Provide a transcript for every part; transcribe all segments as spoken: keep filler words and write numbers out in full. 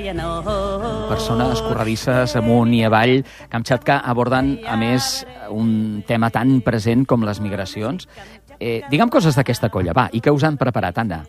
Persones corredisses amunt i avall. Kamchatka aborden, a més, un tema tan present com les migracions. Eh, digue'm coses d'aquesta colla, va, i què us han preparat, Anna?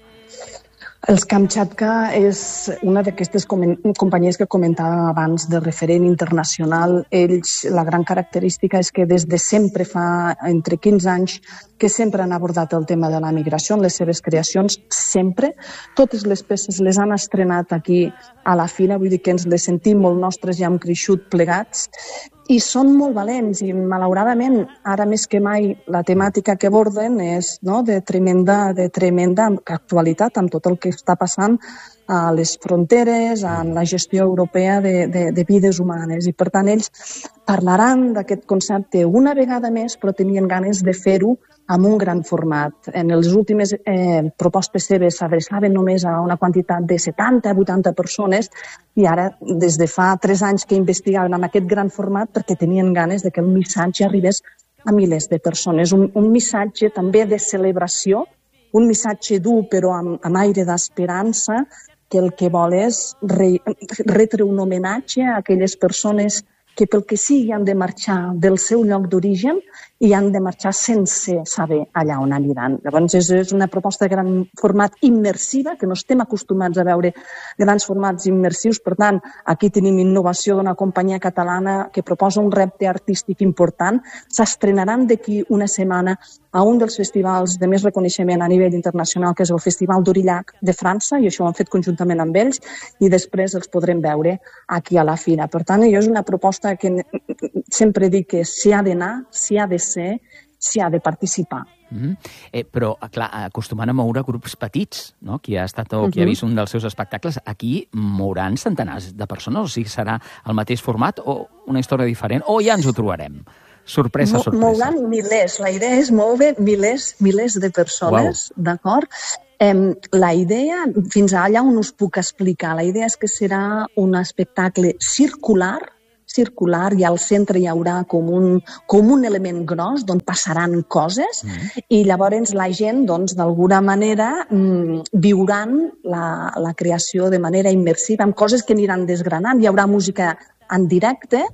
Els Kamchatka és una d'aquestes companyies que comentàvem abans de referent internacional. Ells, la gran característica és que des de sempre, fa entre quinze anys, que sempre han abordat el tema de la migració en les seves creacions, sempre. Totes les peces les han estrenat aquí a la Fira, vull dir que ens les sentim molt nostres i hem crescut plegats. I són molt valents i, malauradament, ara més que mai, la temàtica que aborden és no, de tremenda, de tremenda actualitat amb tot el que està passant a les fronteres, en la gestió europea de, de, de vides humanes. I, per tant, ells parlaran d'aquest concepte una vegada més, però tenien ganes de fer-ho amb un gran format. En les últimes eh, propostes seves s'adreçaven només a una quantitat de setanta a vuitanta persones i ara, des de fa tres anys que investigaven amb aquest gran format perquè tenien ganes de que el missatge arribés a milers de persones. Un, un missatge també de celebració, un missatge dur però amb, amb aire d'esperança, que el que vol és re, retre un homenatge a aquelles persones que pel que sigui han de marxar del seu lloc d'origen i han de marxar sense saber allà on aniran. Llavors és una proposta de gran format immersiva, que no estem acostumats a veure grans formats immersius. Per tant, aquí tenim innovació d'una companyia catalana que proposa un repte artístic important. S'estrenaran d'aquí una setmana a un dels festivals de més reconeixement a nivell internacional, que és el Festival d'Aurillac de França, i això ho han fet conjuntament amb ells, i després els podrem veure aquí a la Fira. Per tant, jo és una proposta que sempre dic que s'hi ha d'anar, s'hi ha de ser, s'hi ha de participar. Mm-hmm. eh, però, clar, acostumant a moure grups petits, no? Qui ha estat o qui uh-huh. ha vist un dels seus espectacles, aquí mouran centenars de persones, o sigui, serà el mateix format o una història diferent, o ja ens ho trobarem? Sorpresa, Mo sorpresa. Mouran milers, la idea és moure milers, milers de persones, wow. D'acord? Eh, la idea, fins allà on us puc explicar, la idea és que serà un espectacle circular, circular, i al centre hi haurà com un, com un element gros d'on passaran coses mm. i llavors la gent, doncs, d'alguna manera mm, viuran la, la creació de manera immersiva amb coses que aniran desgranant. Hi haurà música en directe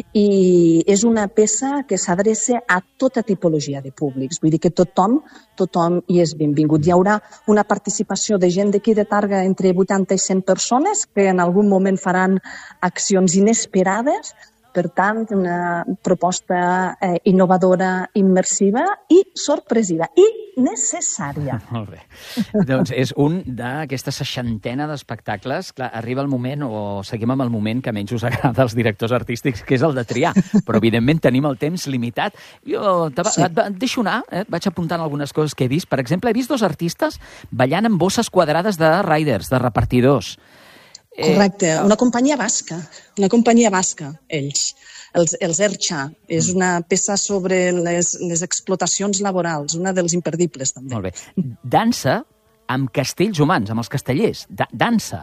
i és una peça que s'adreça a tota tipologia de públics. Vull dir que tothom, tothom hi és benvingut. Hi haurà una participació de gent d'aquí de Targa entre vuitanta i cent persones que en algun moment faran accions inesperades. Per tant, una proposta eh, innovadora, immersiva i sorpresiva, i necessària. Molt bé. Doncs és un d'aquesta seixantena d'espectacles. Clar, arriba el moment, o seguim amb el moment que menys us agrada als directors artístics, que és el de triar. Però, evidentment, tenim el temps limitat. Jo te va, sí. et, et deixo anar, eh? vaig apuntant algunes coses que he vist. Per exemple, he vist dos artistes ballant amb bosses quadrades de riders, de repartidors. Correcte, una companyia basca, una companyia basca, ells, els, els Ercha. És una peça sobre les, les explotacions laborals, una dels imperdibles, també. Molt bé. Dansa amb castells humans, amb els castellers. Da dansa.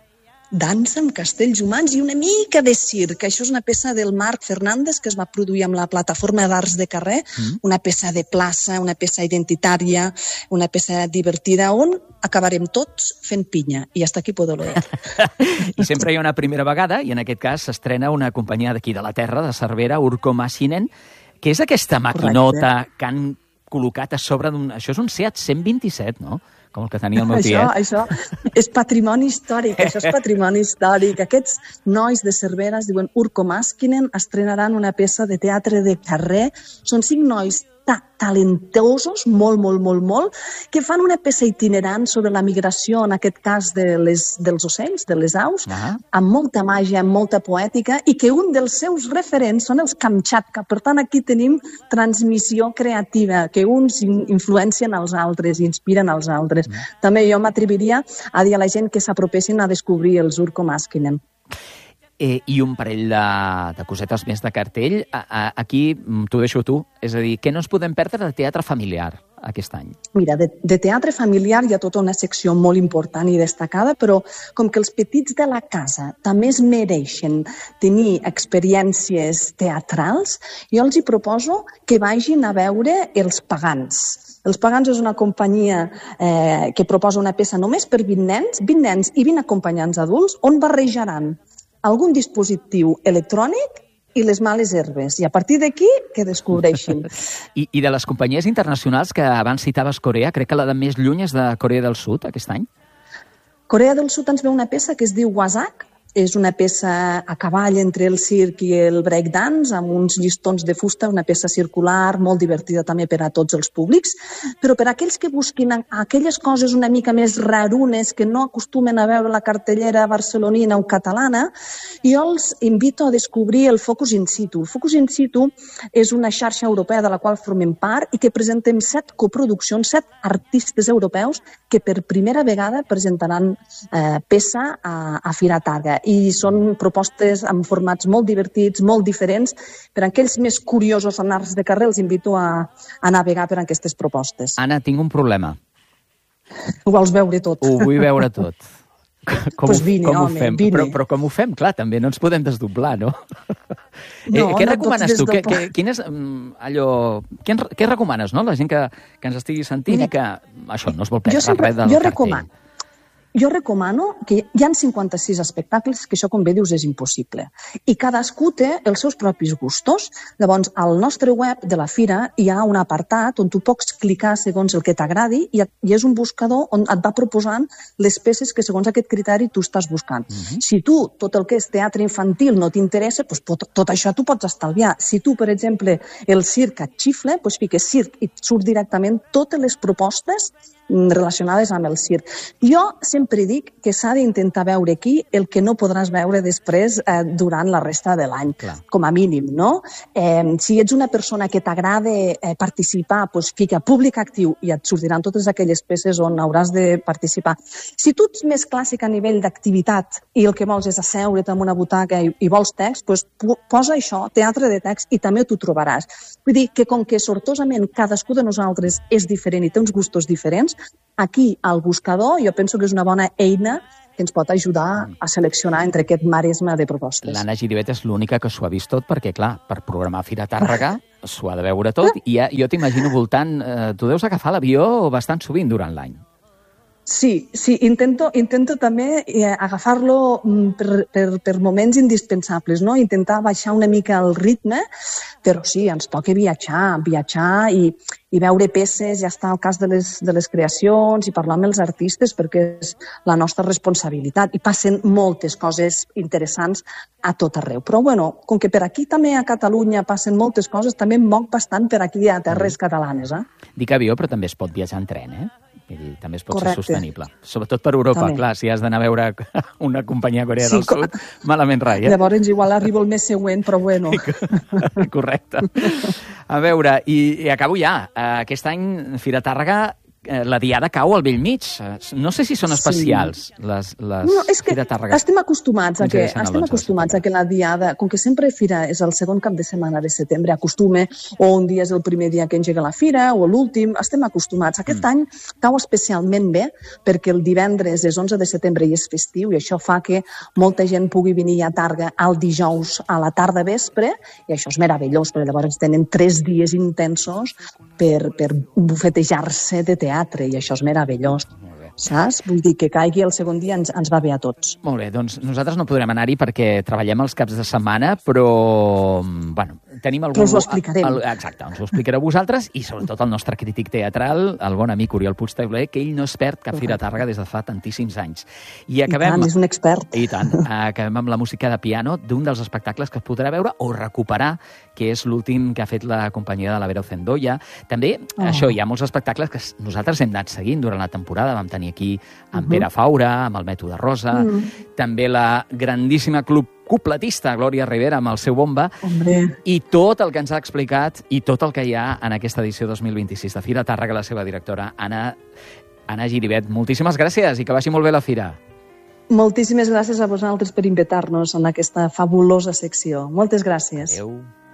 Dansa amb castells humans i una mica de circ. Això és una peça del Marc Fernández que es va produir amb la plataforma d'Arts de Carrer, mm. una peça de plaça, una peça identitària, una peça divertida, on acabarem tots fent pinya. I hasta aquí puedo leer. I sempre hi ha una primera vegada, i en aquest cas s'estrena una companyia d'aquí de la terra, de Cervera, Urco Massinen, que és aquesta maquinota Correcte. Que han col·locat a sobre d'un... Això és un Seat cent vint-i-set, no? Com el que tenia el meu tiet. Això, això és patrimoni històric, això és patrimoni històric. Aquests nois de Cervera es diuen Urco Maskinen, estrenaran una peça de teatre de carrer. Són cinc nois ta talentosos, molt, molt, molt, molt, que fan una peça itinerant sobre la migració, en aquest cas de les, dels ocells, de les aus, uh-huh. amb molta màgia, amb molta poètica, i que un dels seus referents són els Kamchatka. Per tant, aquí tenim transmissió creativa, que uns influencien els altres, inspiren els altres. Uh-huh. També jo m'atreviria a dir a la gent que s'apropessin a descobrir els Urco Maskinen. Eh, I un parell de, de cosetes més de cartell. A, a, aquí t'ho deixo tu. És a dir, què no ens podem perdre de teatre familiar aquest any? Mira, de, de teatre familiar hi ha tota una secció molt important i destacada, però com que els petits de la casa també es mereixen tenir experiències teatrals, jo els hi proposo que vagin a veure Els Pagans. Els Pagans és una companyia eh, que proposa una peça només per vint nens, vint nens i vint acompanyants adults, on barrejaran algun dispositiu electrònic i les males herbes. I a partir d'aquí, que descobreixin. I, I de les companyies internacionals que abans citaves Corea, crec que la de més lluny és de Corea del Sud, aquest any? Corea del Sud ens ve una peça que es diu Wasak. És una peça a cavall entre el circ i el breakdance, amb uns llistons de fusta, una peça circular, molt divertida també per a tots els públics, però per a aquells que busquin aquelles coses una mica més rarunes, que no acostumen a veure la cartellera barcelonina o catalana, jo els invito a descobrir el Focus in Situ. El Focus in Situ és una xarxa europea de la qual formem part i que presentem set coproduccions, set artistes europeus que per primera vegada presentaran eh, peça a, a Fira Targa. I són propostes amb formats molt divertits, molt diferents. Per a aquells més curiosos en arts de carrer, els invito a, a navegar per aquestes propostes. Anna, tinc un problema. Ho vols veure tot? Ho vull veure tot. Com, pues vine, com ho home, fem? vine. Però, però com ho fem? Clar, també no ens podem desdoblar, no? No, eh, què no recomanes tu? Què, què, desdoblar. quin és, mm, allò, què, en- què recomanes, no? La gent que, que ens estigui sentint Mira, i que això no es vol perdre jo sempre- res del jo cartell. recomano. Jo recomano que hi ha cinquanta-sis espectacles, que això, com bé dius, és impossible. I cadascú té els seus propis gustos. Llavors, al nostre web de la Fira hi ha un apartat on tu pots clicar segons el que t'agradi i, i és un buscador on et va proposant les peces que segons aquest criteri tu estàs buscant. Uh-huh. Si tu, tot el que és teatre infantil no t'interessa, doncs tot, tot això tu pots estalviar. Si tu, per exemple, el circ et xifla, doncs fiques circ i et surt directament totes les propostes relacionades amb el circ. Jo sempre dic que s'ha d'intentar veure aquí el que no podràs veure després eh, durant la resta de l'any, Clar. com a mínim, no? Eh, si ets una persona que t'agrada eh, participar, doncs fica públic actiu i et sortiran totes aquelles peces on hauràs de participar. Si tu ets més clàssic a nivell d'activitat i el que vols és asseure't en una butaca i, i vols text, doncs posa això, teatre de text, i també t'ho trobaràs. Vull dir que com que sortosament cadascú de nosaltres és diferent i té uns gustos diferents, aquí, al buscador, jo penso que és una bona eina que ens pot ajudar a seleccionar entre aquest maresme de propostes. L'Anna Giribet és l'única que s'ho ha vist tot, perquè, clar, per programar Fira Tàrrega s'ho ha de veure tot, i ja, jo t'imagino voltant... Eh, tu deus agafar l'avió bastant sovint durant l'any. Sí, sí, intento, intento també eh, agafar-lo mm, per, per, per moments indispensables, no? Intentar baixar una mica el ritme, però sí, ens toca viatjar, viatjar i, i veure peces, ja està el cas de les, de les creacions i parlar amb els artistes perquè és la nostra responsabilitat i passen moltes coses interessants a tot arreu. Però bueno, com que per aquí també a Catalunya passen moltes coses, també em moc bastant per aquí a terres catalanes, eh? Dic avió, però també es pot viatjar en tren, eh? Vull dir, també es pot Correcte. ser sostenible. Sobretot per Europa, També. clar, si has d'anar a veure una companyia a Corea Sí, del co- Sud, malament rai, eh? Llavors igual arribo el mes següent, però bueno. Correcte. A veure, i, i acabo ja. Eh, Aquest any, Fira Tàrrega, eh, la diada cau al bell mig. Eh, No sé si són especials, sí. les, les No, és que Fira Tàrrega. estem acostumats a que, Coincideixen a estem l'onze de acostumats a setembre. que la diada, com que sempre Fira és el segon cap de setmana de setembre, acostume, o un dia és el primer dia que engega la Fira, o l'últim, estem acostumats. Aquest mm. any cau especialment bé, perquè el divendres és onze de setembre i és festiu, i això fa que molta gent pugui venir a Tàrrega el dijous a la tarda vespre, i això és meravellós, perquè llavors tenen tres dies intensos per, per bufetejar-se de teatre, i això és meravellós. Saps? Vull dir que caigui el segon dia ens, ens va bé a tots. Molt bé, doncs nosaltres no podrem anar-hi perquè treballem els caps de setmana, però, bueno, tenim algú... Però us ho explicarem. El, exacte, ens ho explicareu vosaltres i sobretot el nostre crític teatral, el bon amic Oriol Puigtauler, que ell no es perd cap Fira Tàrrega des de fa tantíssims anys. I acabem... I tant, és un expert. I tant. Acabem amb la música de piano d'un dels espectacles que es podrà veure o recuperar, que és l'últim que ha fet la companyia de la Vera Ocendoia. També, oh. això, hi ha molts espectacles que nosaltres hem anat seguint durant la temporada. Vam tenir aquí amb uh-huh. Pere Faura, amb el Mètode Rosa, uh-huh. també la grandíssima club cupletista Glòria Rivera amb el seu bomba, Hombre. i tot el que ens ha explicat i tot el que hi ha en aquesta edició dos mil vint-i-sis de Fira Tàrrega, la seva directora, Anna, Anna Giribet. Moltíssimes gràcies i que vagi molt bé la Fira. Moltíssimes gràcies a vosaltres per invitar-nos en aquesta fabulosa secció. Moltes gràcies. Adéu.